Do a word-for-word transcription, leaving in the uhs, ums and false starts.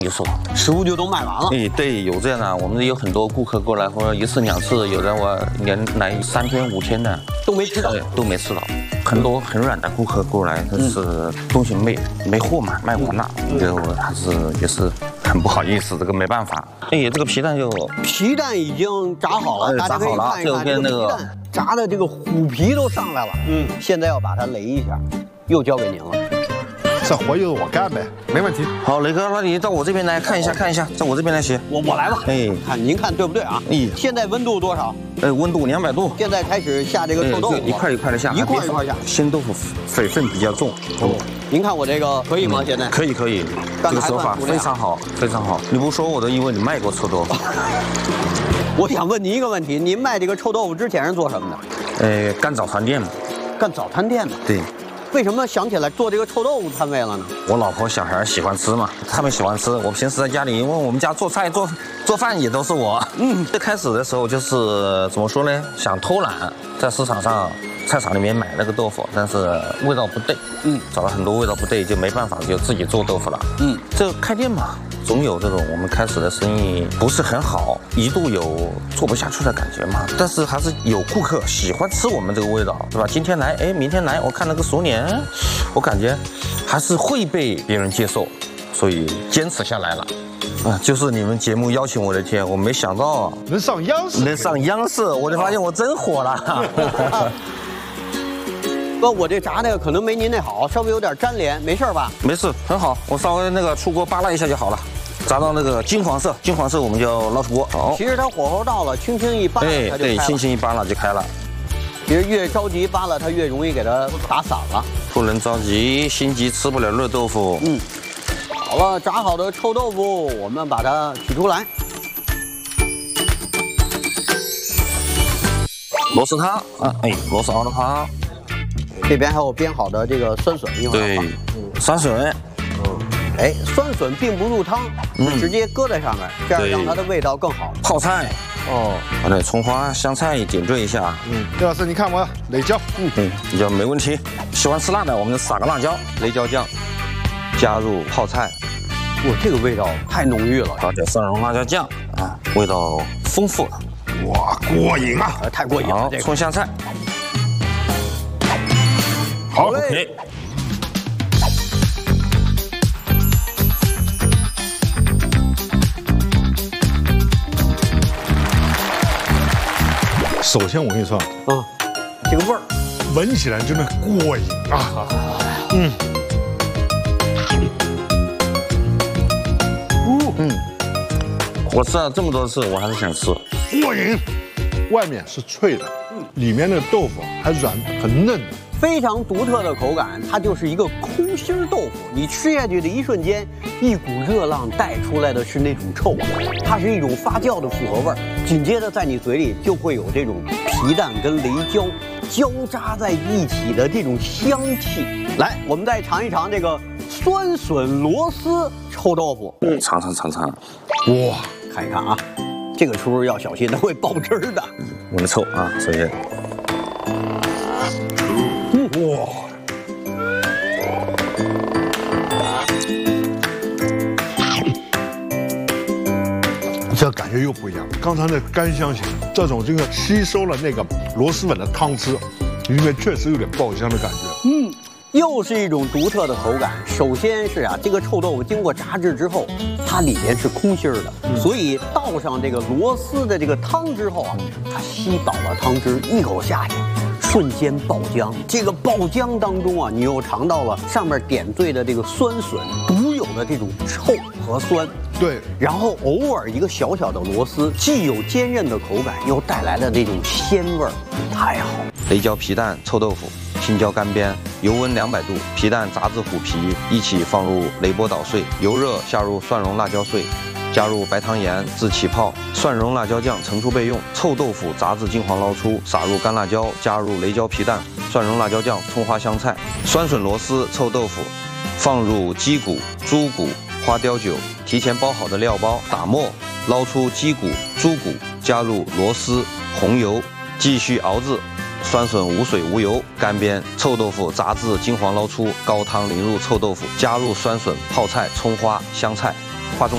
就收， 食物就都卖完了。 哎，对，有这样的，我们有很多顾客过来，或者一次两次，有的我连来三天五天的都没吃到， 都没吃到。很多很软的顾客过来，但是东西没没货嘛，卖完了，就还是也是很不好意思，这个没办法。哎，这个皮蛋就皮蛋已经炸好了，大家可以看一看，这个皮蛋炸的这个虎皮都上来了。嗯，现在要把它擂一下，又交给您了。 这活由我干呗，没问题。 好，雷哥，那你到我这边来看一下，看一下，在我这边来洗。 我我来吧。哎，看您看对不对啊？哎，现在温度多少？ 哎，温度两百度。 现在开始下这个臭豆腐， 一块一块的下， 一块一块下。 鲜豆腐水分比较重。 哦，您看我这个可以吗？现在可以可以，这个手法非常好，非常好。你不说我都以为你卖过臭豆腐。 我想问您一个问题，您卖这个臭豆腐之前是做什么的？ 呃，干早餐店的。 干早餐店的。 对。 为什么想起来做这个臭豆腐摊位了呢？ 我老婆小孩喜欢吃嘛，他们喜欢吃。我平时在家里，因为我们家做菜做做饭也都是我。嗯，最开始的时候就是怎么说呢？想偷懒，在市场上、菜场里面买那个豆腐，但是味道不对。嗯，找了很多味道不对，就没办法，就自己做豆腐了。嗯，这开店嘛，总有这种我们开始的生意不是很好，一度有做不下去的感觉嘛。但是还是有顾客喜欢吃我们这个味道，对吧？今天来，哎，明天来，我看那个熟年。 我感觉还是会被别人接受，所以坚持下来了。啊，就是你们节目邀请我的天，我没想到能上央视， 能上央视，我就发现我真火了。 哥，我这炸那个可能没您那好，稍微有点粘连，没事吧？ 没事，很好，我稍微那个出锅扒拉一下就好了。炸到那个金黄色，金黄色我们就捞出锅。好， 其实它火候到了，轻轻一扒拉它就开了。 对，轻轻一扒拉就开了。 其实越着急扒拉，它越容易给它打散了。 不能着急，心急吃不了热豆腐。嗯， 好了，炸好的臭豆腐，我们把它取出来。 螺丝汤啊，哎，螺丝熬的汤。 这边还有煸好的这个酸笋，一会儿。 对，酸笋。 嗯，哎，酸笋并不入汤，嗯，直接搁在上面，这样让它的味道更好。 泡菜。 哦，把那葱花、香菜点缀一下。 嗯，刘老师，你看我雷椒， 嗯嗯，比较没问题。喜欢吃辣的，我们就撒个辣椒、雷椒酱，加入泡菜。 哇，这个味道太浓郁了。 搞点蒜蓉辣椒酱啊，味道丰富了。 哇，过瘾啊！ 太过瘾了。 这个葱香菜。 好嘞。 首先，我跟你说， 啊，这个味儿， 闻起来真的过瘾啊！嗯， 嗯嗯，我吃了这么多次，我还是想吃。 过瘾，外面是脆的，里面的豆腐还软，很嫩的。 非常独特的口感，它就是一个空心豆腐。你吃下去的一瞬间，一股热浪带出来的是那种臭味，它是一种发酵的复合味儿。紧接着在你嘴里就会有这种皮蛋跟雷椒交扎在一起的这种香气。来，我们再尝一尝这个酸笋螺丝臭豆腐。 嗯，尝尝尝尝。 哇，看一看啊，这个时候要小心，它会爆汁儿的。 闻着臭啊，所以。 哇！这感觉又不一样。刚才那干香型，这种这个吸收了那个螺蛳粉的汤汁，里面确实有点爆香的感觉。 嗯，又是一种独特的口感。首先是啊，这个臭豆腐经过炸制之后，它里面是空心儿的，嗯、所以倒上这个螺丝的这个汤之后啊，它吸饱了汤汁，一口下去。 瞬间爆浆，这个爆浆当中啊，你又尝到了上面点缀的这个酸笋独有的这种臭和酸。 对， 然后偶尔一个小小的螺丝，既有坚韧的口感，又带来了这种鲜味儿，太好。 雷椒皮蛋臭豆腐，青椒干煸，油温两百度，皮蛋炸至虎皮，一起放入雷波捣碎，油热下入蒜蓉辣椒碎。 加入白糖盐至起泡，蒜蓉辣椒酱盛出备用。臭豆腐炸至金黄捞出，撒入干辣椒，加入雷椒皮蛋、蒜蓉辣椒酱、葱花香菜。酸笋螺丝臭豆腐，放入鸡骨、猪骨、花雕酒，提前包好的料包，打沫，捞出鸡骨、猪骨，加入螺丝、红油，继续熬制。酸笋无水无油，干煸。臭豆腐炸至金黄捞出，高汤淋入臭豆腐，加入酸笋、泡菜、葱花、香菜。画中。